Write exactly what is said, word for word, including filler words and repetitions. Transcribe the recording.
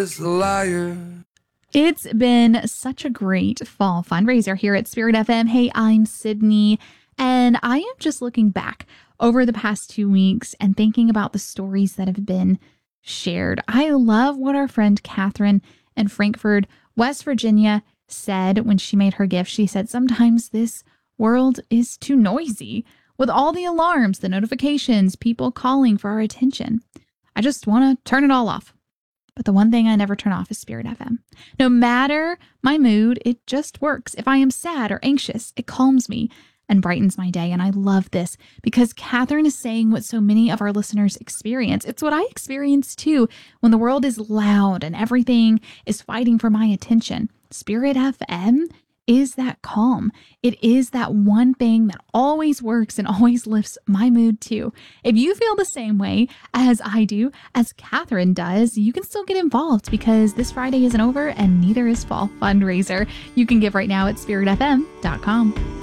is a liar. It's been such a great fall fundraiser here at Spirit F M. Hey, I'm Sydney, and I am just looking back over the past two weeks and thinking about the stories that have been shared. I love what our friend Catherine in Frankfort, West Virginia, said when she made her gift. She said, sometimes this world is too noisy with all the alarms, the notifications, people calling for our attention. I just want to turn it all off. But the one thing I never turn off is Spirit F M. No matter my mood, it just works. If I am sad or anxious, it calms me and brightens my day. And I love this because Catherine is saying what so many of our listeners experience. It's what I experience too when the world is loud and everything is fighting for my attention. Spirit F M is that calm. It is that one thing that always works and always lifts my mood too. If you feel the same way as I do, as Catherine does, you can still get involved because this Friday isn't over and neither is Fall Fundraiser. You can give right now at spirit f m dot com.